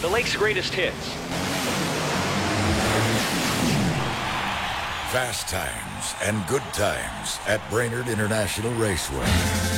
the lake's greatest hits. Fast times and good times at Brainerd International Raceway.